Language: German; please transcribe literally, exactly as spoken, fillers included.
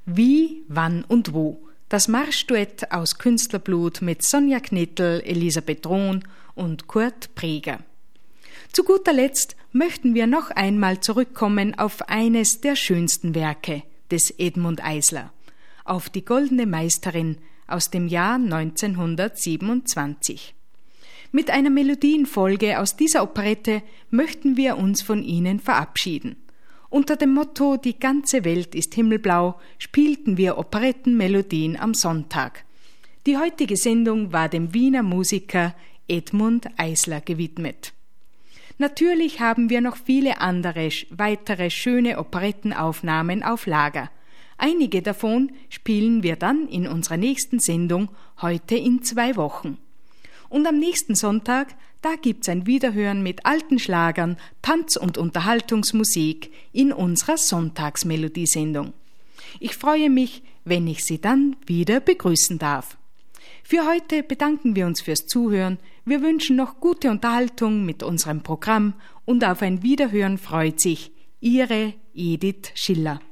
Wie, wann und wo. Das Marschduett aus Künstlerblut mit Sonja Knittel, Elisabeth Rohn und Kurt Preger. Zu guter Letzt möchten wir noch einmal zurückkommen auf eines der schönsten Werke des Edmund Eisler, auf die Goldene Meisterin aus dem Jahr neunzehnhundertsiebenundzwanzig. Mit einer Melodienfolge aus dieser Operette möchten wir uns von Ihnen verabschieden. Unter dem Motto »Die ganze Welt ist himmelblau« spielten wir Operettenmelodien am Sonntag. Die heutige Sendung war dem Wiener Musiker Edmund Eisler gewidmet. Natürlich haben wir noch viele andere, weitere schöne Operettenaufnahmen auf Lager. Einige davon spielen wir dann in unserer nächsten Sendung heute in zwei Wochen. Und am nächsten Sonntag, da gibt's ein Wiederhören mit alten Schlagern, Tanz- und Unterhaltungsmusik in unserer Sonntagsmelodiesendung. Ich freue mich, wenn ich Sie dann wieder begrüßen darf. Für heute bedanken wir uns fürs Zuhören. Wir wünschen noch gute Unterhaltung mit unserem Programm und auf ein Wiederhören freut sich Ihre Edith Schiller.